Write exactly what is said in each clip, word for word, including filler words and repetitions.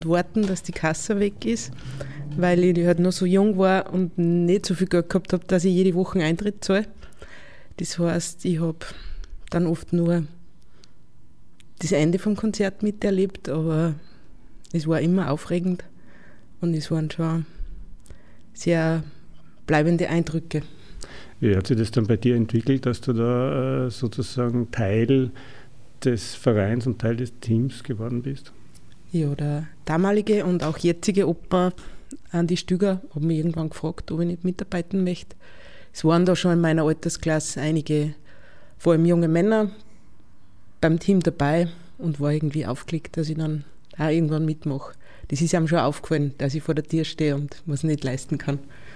warten, dass die Kasse weg ist, weil ich halt noch so jung war und nicht so viel Geld gehabt habe, dass ich jede Woche Eintritt zahle. Das heißt, ich habe dann oft nur das Ende vom Konzert miterlebt, aber es war immer aufregend und es waren schon sehr bleibende Eindrücke. Wie hat sich das dann bei dir entwickelt, dass du da äh, sozusagen Teil des Vereins und Teil des Teams geworden bist? Ja, der damalige und auch jetzige Opa Andi Stüger hat mich irgendwann gefragt, ob ich nicht mitarbeiten möchte. Es waren da schon in meiner Altersklasse einige, vor allem junge Männer, beim Team dabei und war irgendwie aufgelegt, dass ich dann auch irgendwann mitmache. Das ist einem schon aufgefallen, dass ich vor der Tür stehe und was nicht leisten kann.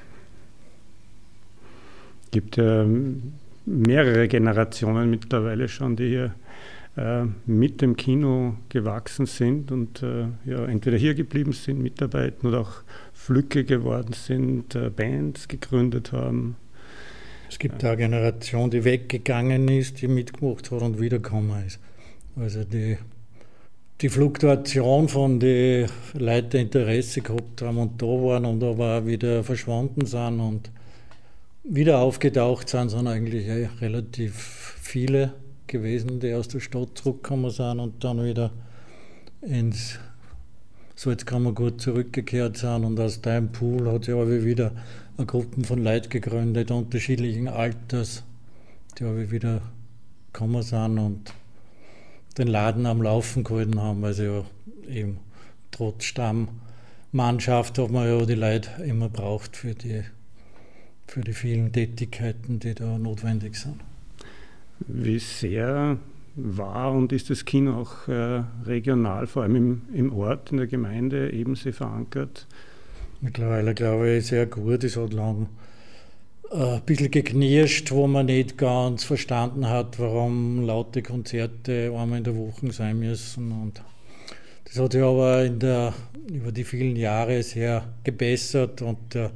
Es gibt ja mehrere Generationen mittlerweile schon, die hier äh, mit dem Kino gewachsen sind und äh, ja, entweder hier geblieben sind, mitarbeiten oder auch Flücke geworden sind, äh, Bands gegründet haben. Es gibt ja. eine Generation, die weggegangen ist, die mitgemacht hat und wiedergekommen ist. Also die, die Fluktuation von den Leuten, die Interesse gehabt haben und da waren und aber auch wieder verschwunden sind und wieder aufgetaucht sind, sind eigentlich relativ viele gewesen, die aus der Stadt zurückgekommen sind und dann wieder ins Salzkammergut zurückgekehrt sind. Und aus deinem Pool hat sich aber wieder eine Gruppe von Leuten gegründet, unterschiedlichen Alters, die aber wieder gekommen sind und den Laden am Laufen gehalten haben, weil sie ja eben trotz Stammmannschaft hat man ja die Leute immer braucht für die für die vielen Tätigkeiten, die da notwendig sind. Wie sehr war und ist das Kino auch äh, regional, vor allem im, im Ort, in der Gemeinde, ebenso verankert? Mittlerweile glaube ich sehr gut. Es hat lang äh, ein bisschen geknirscht, wo man nicht ganz verstanden hat, warum laute Konzerte einmal in der Woche sein müssen. Und das hat sich aber in der, über die vielen Jahre sehr gebessert und der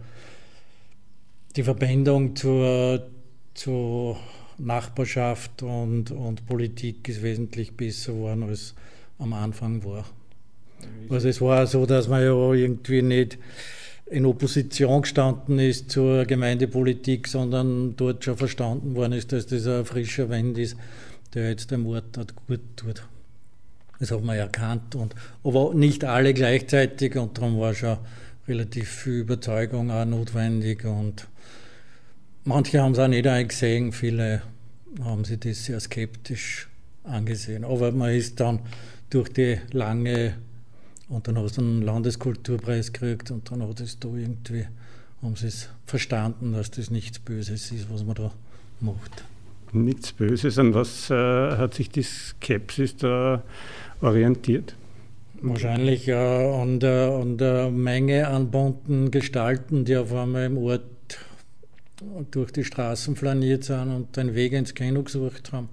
Die Verbindung zur, zur Nachbarschaft und, und Politik ist wesentlich besser geworden, als am Anfang war. Also es war so, dass man ja irgendwie nicht in Opposition gestanden ist zur Gemeindepolitik, sondern dort schon verstanden worden ist, dass das ein frischer Wind ist, der jetzt dem Ort gut tut. Das hat man erkannt, und, aber nicht alle gleichzeitig, und darum war schon relativ viel Überzeugung auch notwendig. Und manche haben es auch nicht eingesehen, viele haben sich das sehr skeptisch angesehen. Aber man ist dann durch die lange, und dann hast du einen Landeskulturpreis gekriegt und dann hat es da irgendwie, haben sie es verstanden, dass das nichts Böses ist, was man da macht. Nichts Böses, an was äh, hat sich die Skepsis da orientiert? Wahrscheinlich äh, an, der, an der Menge an bunten Gestalten, die auf einmal im Ort durch die Straßen flaniert sind und den Weg ins Kino gesucht haben.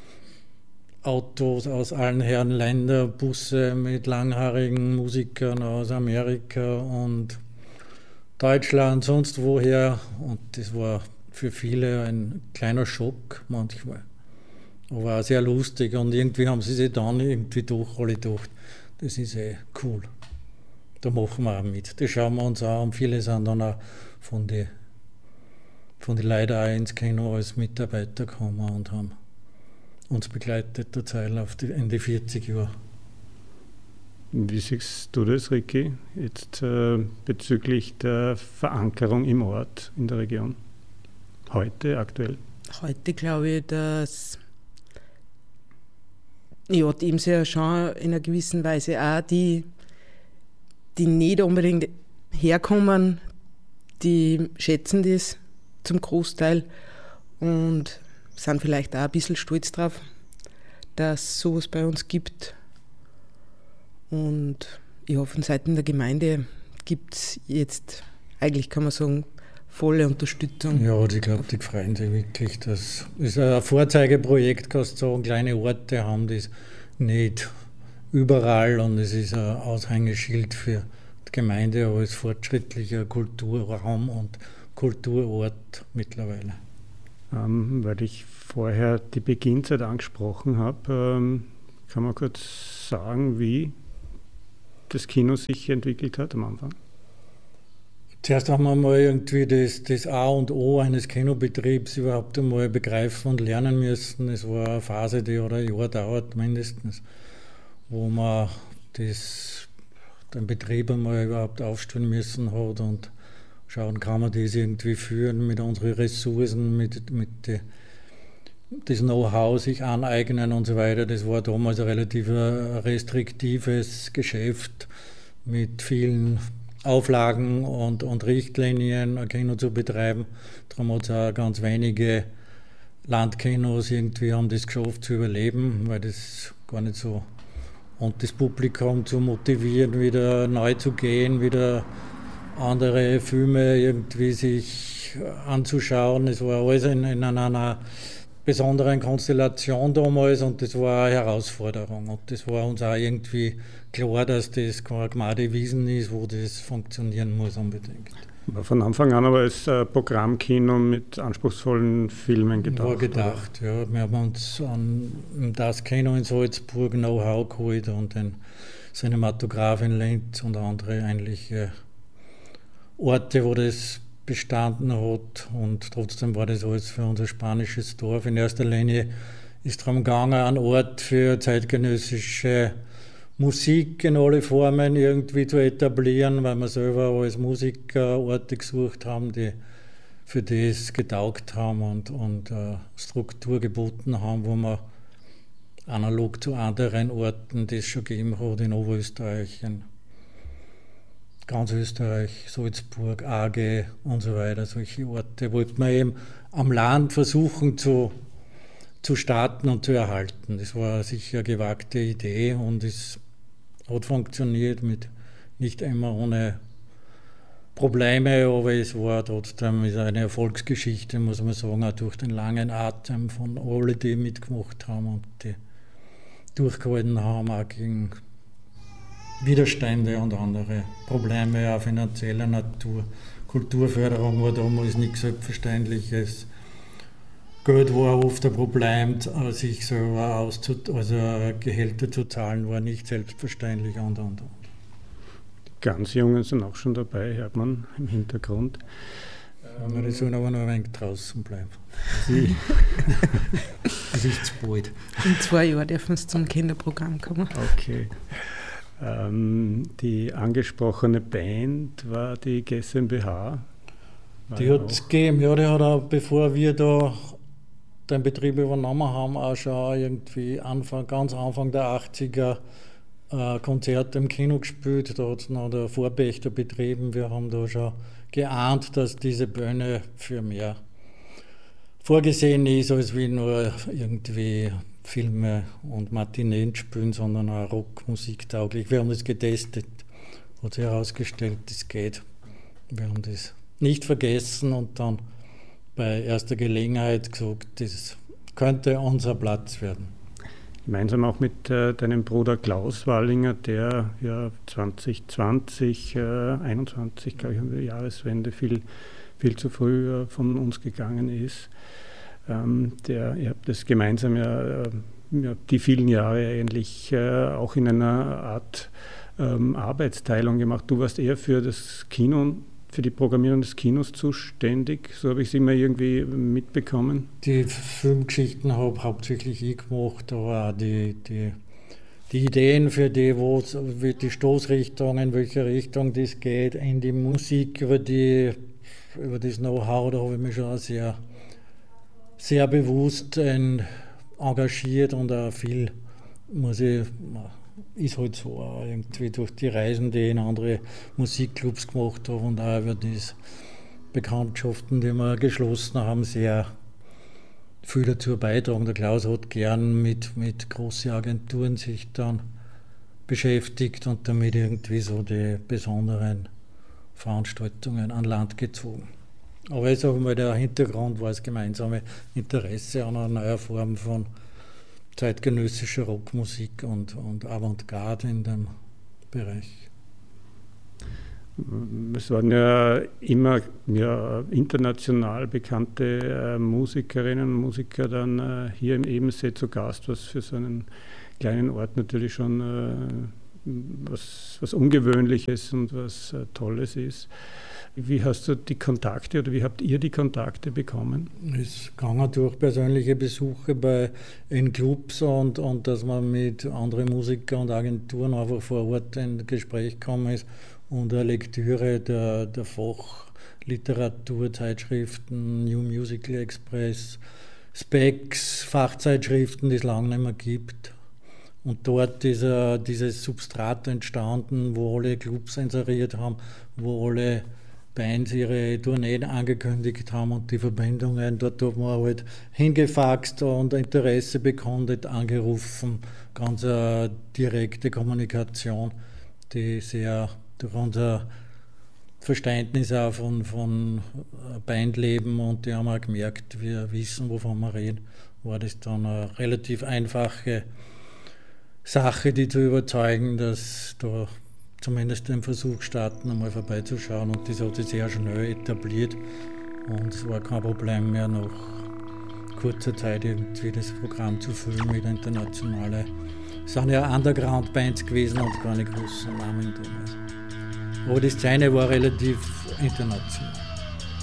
Autos aus allen Herren Ländern, Busse mit langhaarigen Musikern aus Amerika und Deutschland, sonst woher. Und das war für viele ein kleiner Schock manchmal. Aber auch sehr lustig, und irgendwie haben sie sich dann irgendwie doch alle gedacht, das ist eh cool. Da machen wir auch mit. Das schauen wir uns an, und viele sind dann auch von den von die Leuten auch ins Kino als Mitarbeiter gekommen und haben uns begleitet, der Zeil auf die, in die vierzig Jahre. Wie siehst du das, Ricky, jetzt äh, bezüglich der Verankerung im Ort, in der Region? Heute, aktuell? Heute glaube ich, dass ja, die Imse ja schon in einer gewissen Weise auch die, die nicht unbedingt herkommen, die schätzen das zum Großteil und sind vielleicht auch ein bisschen stolz drauf, dass es sowas bei uns gibt. Und ich hoffe, von Seiten der Gemeinde gibt es jetzt, eigentlich kann man sagen, volle Unterstützung. Ja, ich glaube, die freuen sich wirklich. Das ist ein Vorzeigeprojekt, kannst du sagen. Kleine Orte haben das nicht überall, und es ist ein Aushängeschild für die Gemeinde als fortschrittlicher Kulturraum und Kulturort mittlerweile. Ähm, weil ich vorher die Beginnzeit angesprochen habe, ähm, kann man kurz sagen, wie das Kino sich entwickelt hat am Anfang? Zuerst haben wir mal irgendwie das, das A und O eines Kinobetriebs überhaupt einmal begreifen und lernen müssen. Es war eine Phase, die oder ein Jahr dauert mindestens, wo man das, den Betrieb einmal überhaupt aufstellen müssen hat und schauen, kann man das irgendwie führen mit unseren Ressourcen, mit, mit die, das Know-how sich aneignen und so weiter. Das war damals ein relativ restriktives Geschäft mit vielen Auflagen und, und Richtlinien, ein Kino zu betreiben. Darum hat es auch ganz wenige Landkinos irgendwie haben das geschafft zu überleben, weil das gar nicht so, und das Publikum zu motivieren, wieder neu zu gehen, wieder andere Filme irgendwie sich anzuschauen. Es war alles in, in einer besonderen Konstellation damals und das war eine Herausforderung. Und das war uns auch irgendwie klar, dass das keine Gmade Wiesen ist, wo das funktionieren muss unbedingt. War von Anfang an aber als äh, Programmkino mit anspruchsvollen Filmen gedacht? War gedacht, oder? Ja. Wir haben uns an das Kino in Salzburg Know-how geholt und den Cinematograph in Linz und andere ähnliche Orte, wo das bestanden hat, und trotzdem war das alles für unser spanisches Dorf. In erster Linie ist darum gegangen, einen Ort für zeitgenössische Musik in alle Formen irgendwie zu etablieren, weil wir selber als Musiker Orte gesucht haben, die für das getaugt haben und, und uh, Struktur geboten haben, wo man analog zu anderen Orten das schon gegeben hat in Oberösterreich, in ganz Österreich, Salzburg, Aage und so weiter, solche Orte wollten wir eben am Land versuchen zu, zu starten und zu erhalten. Das war sicher eine gewagte Idee und es hat funktioniert, mit nicht immer ohne Probleme, aber es war trotzdem eine Erfolgsgeschichte, muss man sagen, auch durch den langen Atem von allen, die mitgemacht haben und die durchgehalten haben, auch gegen Widerstände und andere Probleme auch finanzieller Natur. Kulturförderung war damals nichts Selbstverständliches. Geld war oft ein Problem, sich selber auszut- also Gehälter zu zahlen, war nicht selbstverständlich und und und. Die ganz Jungen sind auch schon dabei, hört man im Hintergrund. Ähm, die sollen aber noch ein wenig draußen bleiben. Das ist zu bald. In zwei Jahren dürfen sie zum Kinderprogramm kommen. Okay. Ähm, die angesprochene Band war die GmbH. Die hat es gegeben, ja, die hat auch, bevor wir da den Betrieb übernommen haben, auch schon irgendwie Anfang, ganz Anfang der achtziger äh, Konzerte im Kino gespielt. Da hat es noch der Vorpächter betrieben. Wir haben da schon geahnt, dass diese Bühne für mehr vorgesehen ist, als wie nur irgendwie Filme und Matineen spielen, sondern auch Rockmusik tauglich. Wir haben das getestet, hat sich herausgestellt, das geht. Wir haben das nicht vergessen und dann bei erster Gelegenheit gesagt, das könnte unser Platz werden. Gemeinsam auch mit äh, deinem Bruder Klaus Wallinger, der ja zwanzig zwanzig, äh, einundzwanzig, glaube ich, um die Jahreswende viel, viel zu früh äh, von uns gegangen ist. Ähm, der, ihr habt das gemeinsam ja, äh, ja die vielen Jahre eigentlich äh, auch in einer Art ähm, Arbeitsteilung gemacht. Du warst eher für das Kino, für die Programmierung des Kinos zuständig, so habe ich es immer irgendwie mitbekommen. Die Filmgeschichten habe hauptsächlich ich gemacht, aber auch die, die, die Ideen für die, wo die Stoßrichtung, in welche Richtung das geht, in die Musik, über, die, über das Know-how, da habe ich mich schon sehr, sehr bewusst engagiert und auch viel, muss ich, ist halt so, irgendwie durch die Reisen, die ich in andere Musikclubs gemacht habe und auch über die Bekanntschaften, die wir geschlossen haben, sehr viel dazu beitragen. Der Klaus hat gern mit, mit großen Agenturen sich dann beschäftigt und damit irgendwie so die besonderen Veranstaltungen an Land gezogen. Aber ich sage mal, der Hintergrund war das gemeinsame Interesse an einer neuen Form von zeitgenössischer Rockmusik und, und Avantgarde in dem Bereich. Es waren ja immer ja, international bekannte äh, Musikerinnen und Musiker dann äh, hier im Ebensee zu Gast, was für so einen kleinen Ort natürlich schon äh, was, was Ungewöhnliches und was äh, Tolles ist. Wie hast du die Kontakte oder wie habt ihr die Kontakte bekommen? Es ging durch persönliche Besuche bei, in Clubs und, und dass man mit anderen Musikern und Agenturen einfach vor Ort in Gespräch gekommen ist und eine Lektüre der, der Fachliteratur, Zeitschriften, New Musical Express, Specs, Fachzeitschriften, die es lange nicht mehr gibt. Und dort ist uh, dieses Substrat entstanden, wo alle Clubs inseriert haben, wo alle Bands ihre Tourneen angekündigt haben und die Verbindungen. Dort hat man halt hingefaxt und Interesse bekundet, angerufen. Ganz eine direkte Kommunikation, die sehr durch unser Verständnis auch von, von Bandleben, und die haben auch gemerkt, wir wissen, wovon wir reden, war das dann eine relativ einfache Sache, die zu überzeugen, dass da zumindest den Versuch starten, einmal vorbeizuschauen, und das hat sich sehr schnell etabliert und es war kein Problem mehr, nach kurzer Zeit irgendwie das Programm zu füllen mit internationalen. Es sind ja Underground-Bands gewesen und keine großen Namen damals. Aber die Szene war relativ international.